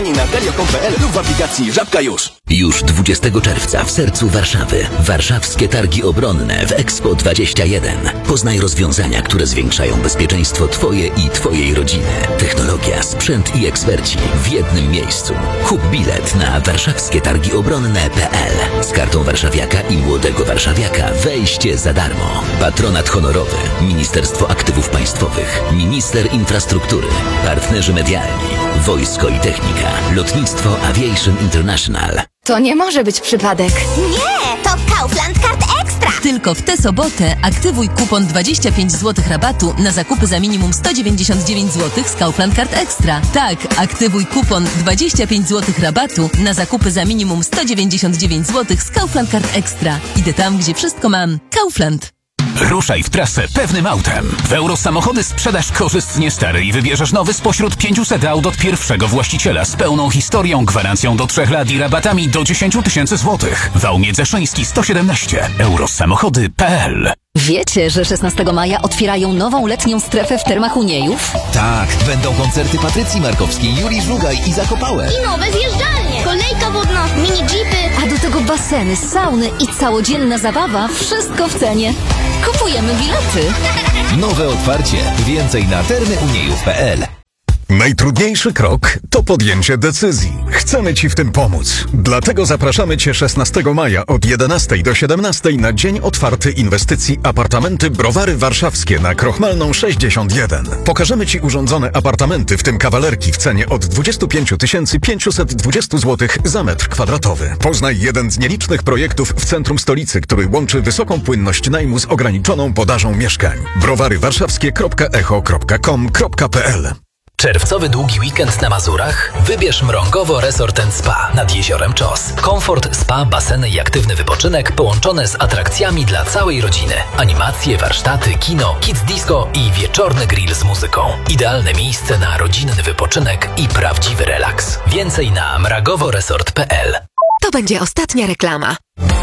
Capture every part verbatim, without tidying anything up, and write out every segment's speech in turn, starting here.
Na delio kropka com kropka pe el lub w aplikacji Żabka już. Już dwudziestego czerwca w sercu Warszawy warszawskie targi obronne w Expo dwadzieścia jeden. Poznaj rozwiązania, które zwiększają bezpieczeństwo Twoje i Twojej rodziny. Technologia, sprzęt i eksperci w jednym miejscu. Kup bilet na warszawskie targi obronne kropka pe el. Z kartą warszawiaka i młodego warszawiaka wejście za darmo. Patronat honorowy Ministerstwo Aktywów Państwowych, Minister Infrastruktury, partnerzy medialni, Wojsko i Technika, Lotnictwo Aviation International. To nie może być przypadek. Nie, to Kaufland Card Extra. Tylko w tę sobotę aktywuj kupon dwadzieścia pięć złotych rabatu na zakupy za minimum sto dziewięćdziesiąt dziewięć złotych z Kaufland Card Extra. Tak, aktywuj kupon dwadzieścia pięć złotych rabatu na zakupy za minimum sto dziewięćdziesiąt dziewięć złotych z Kaufland Card Extra. Idę tam, gdzie wszystko mam. Kaufland. Ruszaj w trasę pewnym autem. W Eurosamochody sprzedaż korzystnie stary i wybierzesz nowy spośród pięciuset aut od pierwszego właściciela z pełną historią, gwarancją do trzech lat i rabatami do dziesięć tysięcy złotych. Wał Międzyszyński sto siedemnaście. Eurosamochody kropka pe el. Wiecie, że szesnastego maja otwierają nową letnią strefę w Termach Uniejów? Tak, będą koncerty Patrycji Markowskiej, Julii Żugaj i Zakopałe. I nowe zjeżdżalnie, kolejka wodna, mini jeepy. A do tego baseny, sauny i całodzienna zabawa. Wszystko w cenie. Kupujemy bilety. Nowe otwarcie. Więcej na termy uniejów kropka pe el. Najtrudniejszy krok to podjęcie decyzji. Chcemy Ci w tym pomóc. Dlatego zapraszamy Cię szesnastego maja od jedenastej do siedemnastej na dzień otwarty inwestycji Apartamenty Browary Warszawskie na Krochmalną sześćdziesiąt jeden. Pokażemy Ci urządzone apartamenty, w tym kawalerki w cenie od dwadzieścia pięć tysięcy pięćset dwadzieścia złotych za metr kwadratowy. Poznaj jeden z nielicznych projektów w centrum stolicy, który łączy wysoką płynność najmu z ograniczoną podażą mieszkań. browary warszawskie kropka echo kropka com kropka pe el. Czerwcowy długi weekend na Mazurach? Wybierz Mrągowo Resort and Spa nad jeziorem Czos. Komfort, spa, baseny i aktywny wypoczynek połączone z atrakcjami dla całej rodziny. Animacje, warsztaty, kino, kids disco i wieczorny grill z muzyką. Idealne miejsce na rodzinny wypoczynek i prawdziwy relaks. Więcej na mragowo resort kropka pe el. To będzie ostatnia reklama.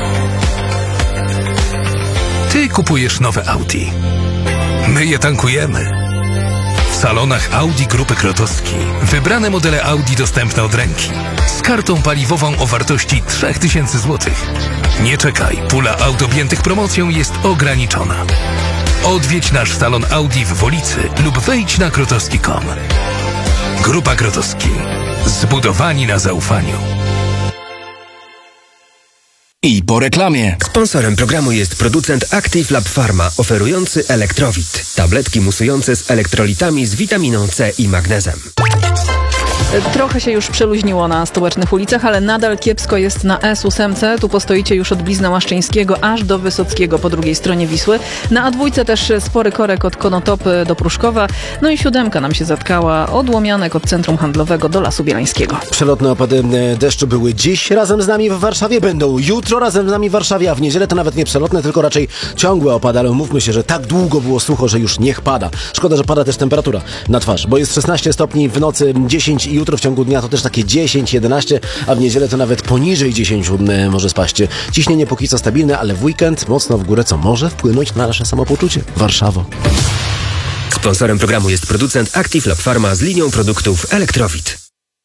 Ty kupujesz nowe Audi. My je tankujemy. W salonach Audi Grupy Krotowski wybrane modele Audi dostępne od ręki z kartą paliwową o wartości trzy tysiące złotych. Nie czekaj, pula aut objętych promocją jest ograniczona. Odwiedź nasz salon Audi w Wolicy lub wejdź na krotowski kropka com. Grupa Krotowski. Zbudowani na zaufaniu. I po reklamie. Sponsorem programu jest producent Active Lab Pharma, oferujący Elektrowit. Tabletki musujące z elektrolitami z witaminą C i magnezem. Trochę się już przeluźniło na stołecznych ulicach, ale nadal kiepsko jest na S osiem. Tu postoicie już od Blizna Łaszczyńskiego aż do Wysockiego po drugiej stronie Wisły. Na A dwa też spory korek od Konotopy do Pruszkowa. No i siódemka nam się zatkała od Łomianek od Centrum Handlowego do Lasu Bielańskiego. Przelotne opady deszczu były dziś razem z nami w Warszawie, będą jutro razem z nami w Warszawie, a w niedzielę to nawet nie przelotne, tylko raczej ciągłe opady, ale mówmy się, że tak długo było sucho, że już niech pada. Szkoda, że pada też temperatura na twarz, bo jest szesnaście stopni, w nocy dziesięć i jutro w ciągu dnia to też takie dziesięć, jedenaście, a w niedzielę to nawet poniżej dziesięć może spaść. Ciśnienie póki co stabilne, ale w weekend mocno w górę, co może wpłynąć na nasze samopoczucie. Warszawo. Sponsorem programu jest producent Active Lab Pharma z linią produktów Elektrowit.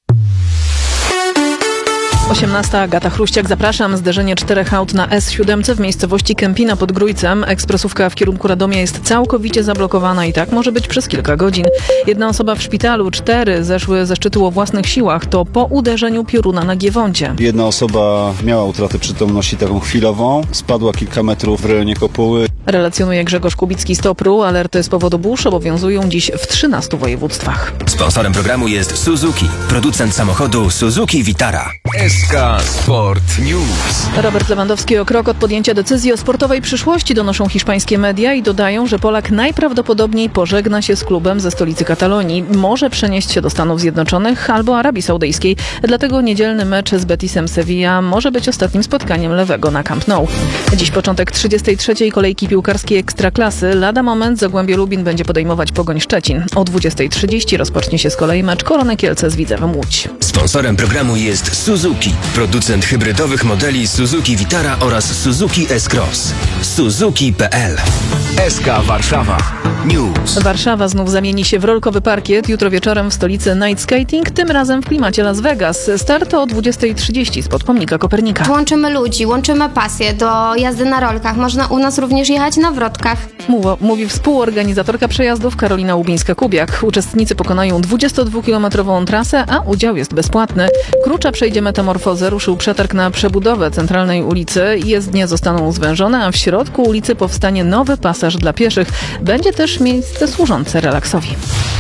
osiemnasta. Agata Chruściak, zapraszam. Zderzenie czterech aut na S siedem w miejscowości Kępina pod Grójcem. Ekspresówka w kierunku Radomia jest całkowicie zablokowana i tak może być przez kilka godzin. Jedna osoba w szpitalu, cztery zeszły ze szczytu o własnych siłach. To po uderzeniu pioruna na Giewoncie. Jedna osoba miała utratę przytomności taką chwilową. Spadła kilka metrów w rejonie Kopuły. Relacjonuje Grzegorz Kubicki z Topru. Alerty z powodu burz obowiązują dziś w trzynastu województwach. Sponsorem programu jest Suzuki, producent samochodu Suzuki Vitara. S K Sport News. Robert Lewandowski o krok od podjęcia decyzji o sportowej przyszłości, donoszą hiszpańskie media i dodają, że Polak najprawdopodobniej pożegna się z klubem ze stolicy Katalonii. Może przenieść się do Stanów Zjednoczonych albo Arabii Saudyjskiej. Dlatego niedzielny mecz z Betisem Sevilla może być ostatnim spotkaniem lewego na Camp Nou. Dziś początek trzydziestej trzeciej kolejki piłkarskiej Ekstraklasy. Lada moment Zagłębie Lubin będzie podejmować Pogoń Szczecin. O dwudziestej trzydzieści rozpocznie się z kolei mecz Korony Kielce z Widzewem Łódź. Sponsorem programu jest Suzuki, producent hybrydowych modeli Suzuki Vitara oraz Suzuki S-Cross. Suzuki kropka p l. S K Warszawa News. Warszawa znów zamieni się w rolkowy parkiet. Jutro wieczorem w stolicy night skating, tym razem w klimacie Las Vegas. Start o dwudziestej trzydzieści spod pomnika Kopernika. Łączymy ludzi, łączymy pasję do jazdy na rolkach. Można u nas również jechać na wrotkach. Mówi współorganizatorka przejazdów Karolina Łubińska-Kubiak. Uczestnicy pokonają dwudziestodwukilometrową trasę, a udział jest bezpłatny. Krucza przejdzie metamorfozę, ruszył przetarg na przebudowę centralnej ulicy. Jezdnie zostaną zwężone, a w środku ulicy powstanie nowy pasaż dla pieszych. Będzie też miejsce służące relaksowi.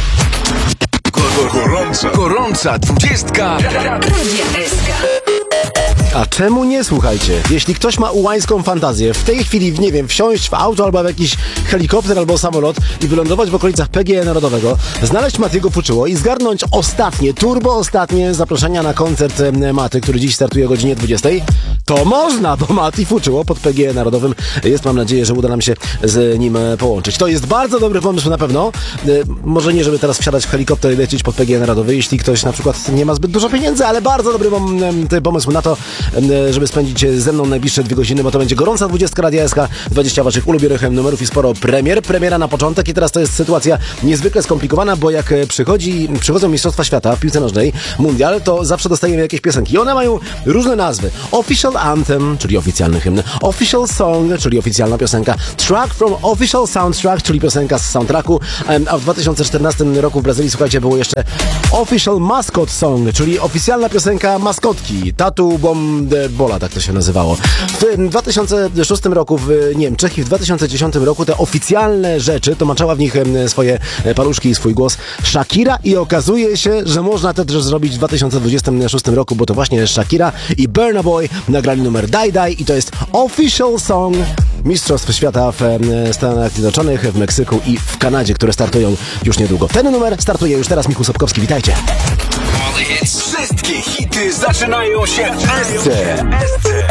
Gorąca, gorąca dwudziestka Radia S K. A czemu nie, słuchajcie? Jeśli ktoś ma ułańską fantazję, w tej chwili, nie wiem, wsiąść w auto albo w jakiś helikopter albo samolot i wylądować w okolicach P G E Narodowego, znaleźć Matiego Fuczyło i zgarnąć ostatnie, turbo ostatnie zaproszenia na koncert Maty, który dziś startuje o godzinie dwudziestej, to można, bo Mati Fuczyło pod P G E Narodowym jest. Mam nadzieję, że uda nam się z nim połączyć. To jest bardzo dobry pomysł na pewno. Może nie, żeby teraz wsiadać w helikopter i lecieć pod P G E Narodowy, jeśli ktoś na przykład nie ma zbyt dużo pieniędzy, ale bardzo dobry pomysł na to, żeby spędzić ze mną najbliższe dwie godziny, bo to będzie gorąca dwudziestka Radia S K, dwadzieścia waszych ulubionych numerów i sporo premier. Premiera na początek i teraz to jest sytuacja niezwykle skomplikowana, bo jak przychodzi, przychodzą Mistrzostwa Świata w piłce nożnej, mundial, to zawsze dostajemy jakieś piosenki i one mają różne nazwy. Official Anthem, czyli oficjalny hymn, Official Song, czyli oficjalna piosenka, Track from Official Soundtrack, czyli piosenka z soundtracku, a w dwa tysiące czternastym roku w Brazylii, słuchajcie, było jeszcze Official Mascot Song, czyli oficjalna piosenka maskotki, Tatu Bom de Bola, tak to się nazywało. W dwa tysiące szóstym roku w Niemczech i w dwa tysiące dziesiątym roku te oficjalne rzeczy, to maczała w nich swoje paluszki i swój głos Shakira i okazuje się, że można to też zrobić w dwa tysiące dwudziestym szóstym roku, bo to właśnie Shakira i Burna Boy nagrali numer Die Die i to jest Official Song Mistrzostw Świata w Stanach Zjednoczonych, w Meksyku i w Kanadzie, które startują już niedługo. Ten numer startuje już teraz. Michał Sobkowski, witajcie. Wszystkie hity zaczynają się w S C.